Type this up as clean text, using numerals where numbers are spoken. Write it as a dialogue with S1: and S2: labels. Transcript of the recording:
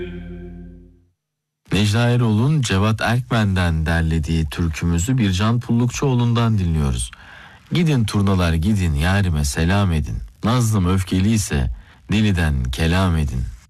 S1: Necla Erol'un Cevat Erkmen'den derlediği türkümüzü Bircan Pullukçuoğlu'ndan dinliyoruz. Gidin turnalar gidin, yarime selam edin. Nazlım öfkeliyse deliden kelam edin.